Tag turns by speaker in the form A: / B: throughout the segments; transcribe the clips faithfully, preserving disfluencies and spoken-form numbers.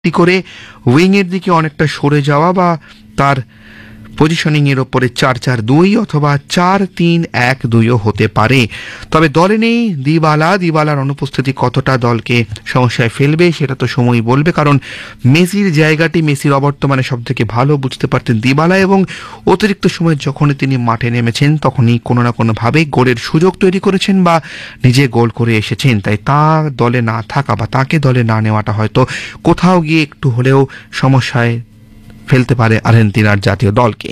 A: করে উইংয়ের দিকে অনেকটা সরে যাওয়া বা তার পজিশনিং এর ওপরে চার চার দুই অথবা চার তিন এক দুইও হতে পারে। তবে দলে নেই দিবালা। দিবালার অনুপস্থিতি কতটা দলকে সমস্যায় ফেলবে সেটা তো সময় বলবে, কারণ মেসির জায়গাটি মেসির অবর্তমানে সব থেকে ভালো বুঝতে পারতেন দিবালা, এবং অতিরিক্ত সময় যখনই তিনি মাঠে নেমেছেন তখনই কোনো না কোনোভাবে গোলের সুযোগ তৈরি করেছেন বা নিজে গোল করে এসেছেন। তাই তা দলে না থাকা বা তাকে দলে না নেওয়াটা হয়তো কোথাও গিয়ে একটু হলেও সমস্যায় ফেলতে পারে আর্জেন্টিনার জাতীয় দলকে।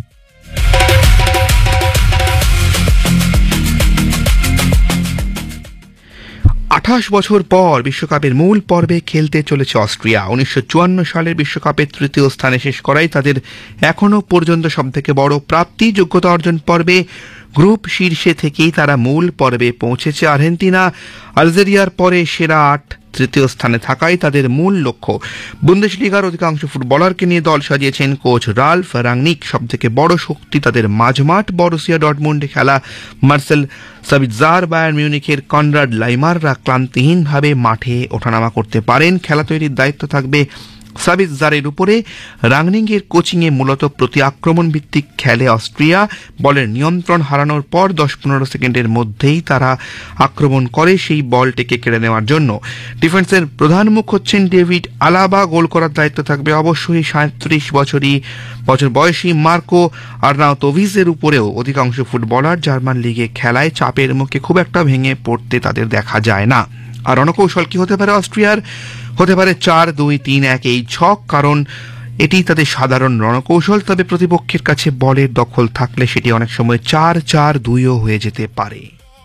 A: আঠাশ বছর পর বিশ্বকাপের মূল পর্বে খেলতে চলেছে অস্ট্রিয়া। উনিশশো চুয়ান্ন সালের বিশ্বকাপের তৃতীয় স্থানে শেষ করাই তাদের এখনো পর্যন্ত সবথেকে বড় প্রাপ্তি। যোগ্যতা অর্জন পর্বে গ্রুপ শীর্ষে থেকেই তারা মূল পর্বে পৌঁছেছে। আর্জেন্টিনা আলজেরিয়ার পরে সেরা আট তৃতীয় স্থানে থাকাই তাদের মূল লক্ষ্য। বুন্দেসলিগার অধিকাংশ ফুটবলারকে নিয়ে দল সাজিয়েছেন কোচ রালফ রাংনিক। সবথেকে বড় শক্তি তাদের মাঝমাঠ। বরুসিয়া ডর্টমুন্ডে খেলা মার্সেল সাবিৎজার, বায়ার্ন মিউনিখের কনরাড লাইমাররা ক্লান্তিহীনভাবে মাঠে ওঠানামা করতে পারেন। খেলা তৈরির দায়িত্ব থাকবে সাবিৎজারের উপরে। রাংনিকের কোচিংয়ে মূলত প্রতি আক্রমণ ভিত্তিক খেলে অস্ট্রিয়া। বলের নিয়ন্ত্রণ হারানোর পর দশ পনেরো সেকেন্ডের মধ্যেই তারা আক্রমণ করে সেই বলটিকে কেড়ে নেওয়ার জন্য। ডিফেন্সের প্রধান মুখ হচ্ছেন ডেভিড আলাবা। গোল করার দায়িত্ব থাকবে অবশ্যই সাঁত্রিশ বছরই বছর বয়সী মার্কো আর্নাউতোভিচের উপরেও। অধিকাংশ ফুটবলার জার্মান লিগে খেলায় চাপের মুখে খুব একটা ভেঙে পড়তে তাদের দেখা যায় না। আর রণকৌশল কি হতে পারে অস্ট্রিয়ার? হতে পারে চার দুই তিন এক এই ছক, কারণ এটি তাদের সাধারণ রণকৌশল। তবে প্রতিপক্ষের কাছে বলের দখল থাকলে সেটি অনেক সময় চার চার দুইও হয়ে যেতে পারে।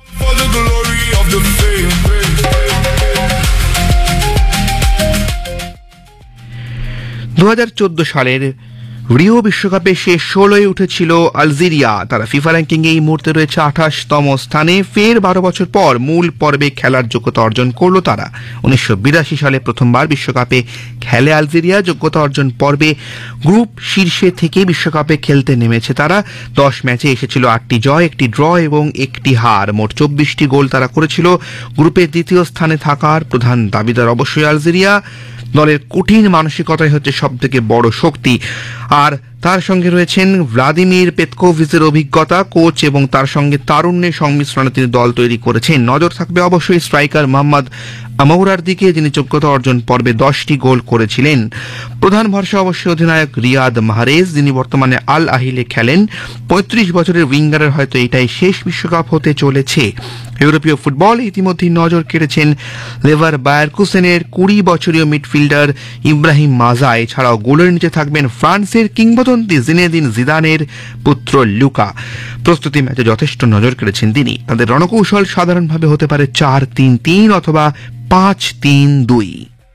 A: দু হাজার চোদ্দ সালের রিও বিশ্বকাপে শেষ ষোলোয় উঠেছিল আলজেরিয়া। তারা ফিফা র্যাঙ্কিং এই মুহূর্তে রয়েছে আঠাশতম স্থানে। ফের বারো বছর পর মূল পর্বে খেলার যোগ্যতা অর্জন করল তারা। উনিশশো বিরাশি সালে প্রথমবার বিশ্বকাপে খেলে আলজেরিয়া। যোগ্যতা অর্জন পর্বে গ্রুপ শীর্ষে থেকে বিশ্বকাপে খেলতে নেমেছে তারা। দশ ম্যাচে এসেছিল আটটি জয়, একটি ড্র এবং একটি হার। মোট চব্বিশটি গোল তারা করেছিল। গ্রুপের দ্বিতীয় স্থানে থাকার প্রধান দাবিদার অবশ্যই আলজেরিয়া। দলের কঠিন মানসিকতাই হচ্ছে সব থেকে বড় শক্তি। আর তার সঙ্গে রয়েছেন ভ্লাদিমির পেতকোভিচের অভিজ্ঞতা, কোচ এবং তার সঙ্গে তারুণ্যের সংমিশ্রণে তিনি দল তৈরি করেছেন। নজর থাকবে অবশ্যই স্ট্রাইকার মোহাম্মদ আমৌরার দিকে, যিনি যোগ্যতা অর্জন পর্বে দশটি গোল করেছিলেন। প্রধান ভরসা অবশ্যই অধিনায়ক রিয়াদ মাহরেজ, যিনি বর্তমানে আল আহিলে খেলেন। পঁয়ত্রিশ বছরের উইঙ্গারের হয়তো এটাই শেষ বিশ্বকাপ হতে চলেছে। ইউরোপীয় ফুটবল ইতিমধ্যেই নজর কেড়েছেন লেভার বায়ারকুসেনের কুড়ি বছরীয় মিডফিল্ডার ইব্রাহিম মাজা। এছাড়াও গোলের নিচে থাকবেন ফ্রান্সের কিংবদন্তি জিনেদিন জিদানের পুত্র লুকা। প্রস্তুতি ম্যাচে যথেষ্ট নজর কেড়েছেন তিনি। তাদের রণকৌশল সাধারণভাবে হতে পারে চার তিন তিন অথবা পাঁচ তিন দুই।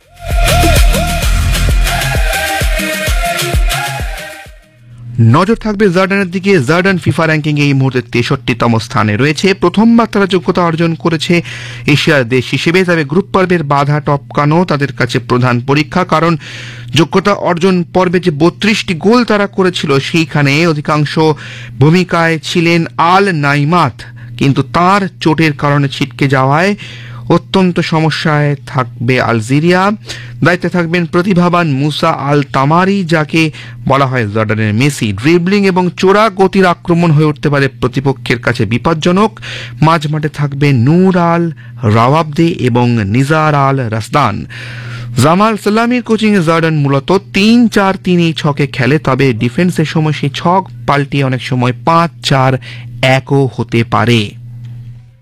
A: নজর থাকবে জার্ডানের দিকে। জার্ডান ফিফা র্যাঙ্কিং এই মুহূর্তে তেষট্টিতম স্থানে রয়েছে। প্রথমবার তারা যোগ্যতা অর্জন করেছে এশিয়ার দেশ হিসেবে। তবে গ্রুপ পর্বের বাধা টপকানো তাদের কাছে প্রধান পরীক্ষা, কারণ যোগ্যতা অর্জন পর্বে যে বত্রিশটি গোল তারা করেছিল সেইখানে অধিকাংশ ভূমিকায় ছিলেন আল নাইমাত, কিন্তু তার চোটের কারণে ছিটকে যাওয়ায় অত্যন্ত সমস্যায় থাকবে আলজেরিয়া। দায়িত্বে থাকবেন প্রতিভাবান মুসা আল তামারি, যাকে বলা হয় জর্ডানের মেসি। ড্রিবলিং এবং চোরা গতির আক্রমণ হয়ে উঠতে পারে প্রতিপক্ষের কাছে বিপজ্জনক। মাঝমাঠে থাকবে নূর আল রাওয়াবদে এবং নিজার আল রাসদান। জামাল সালামির কোচিংয়ে জর্ডান মূলত তিন চার তিন এই ছকে খেলে, তবে ডিফেন্সের সময় সেই ছক পাল্টিয়ে অনেক সময় পাঁচ চার একও হতে পারে।